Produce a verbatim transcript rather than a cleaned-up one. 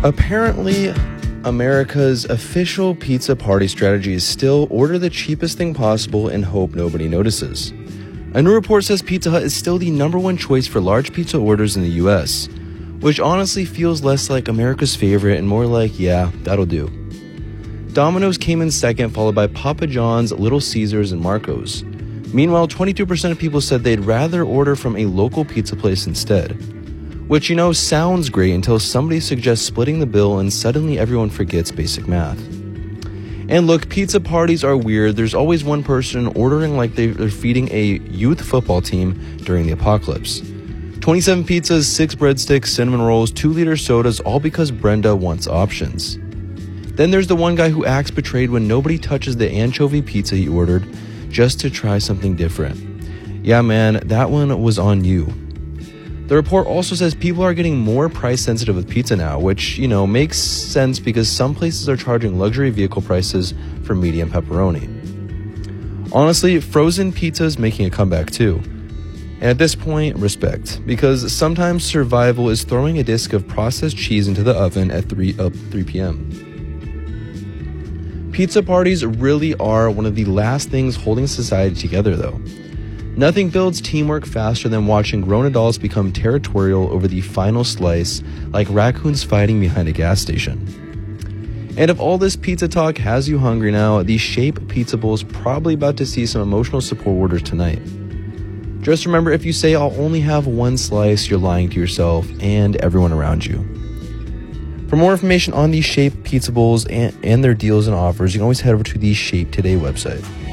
Apparently, America's official pizza party strategy is still order the cheapest thing possible and hope nobody notices. A new report says Pizza Hut is still the number one choice for large pizza orders in the U S, which honestly feels less like America's favorite and more like, yeah, that'll do. Domino's came in second, followed by Papa John's, Little Caesars, and Marco's. Meanwhile, twenty-two percent of people said they'd rather order from a local pizza place instead. Which, you know, sounds great until somebody suggests splitting the bill and suddenly everyone forgets basic math. And look, pizza parties are weird. There's always one person ordering like they're feeding a youth football team during the apocalypse. twenty-seven pizzas, six breadsticks, cinnamon rolls, two liter sodas, all because Brenda wants options. Then there's the one guy who acts betrayed when nobody touches the anchovy pizza he ordered just to try something different. Yeah, man, that one was on you. The report also says people are getting more price sensitive with pizza now, which, you know, makes sense because some places are charging luxury vehicle prices for medium pepperoni. Honestly, frozen pizza is making a comeback too. And at this point, respect, because sometimes survival is throwing a disc of processed cheese into the oven at three p.m. Pizza parties really are one of the last things holding society together, though. Nothing builds teamwork faster than watching grown adults become territorial over the final slice, like raccoons fighting behind a gas station. And if all this pizza talk has you hungry now, the Shape Pizza Bowl is probably about to see some emotional support orders tonight. Just remember, if you say I'll only have one slice, you're lying to yourself and everyone around you. For more information on the Shape Pizza Bowls and, and their deals and offers, you can always head over to the Shape Today website.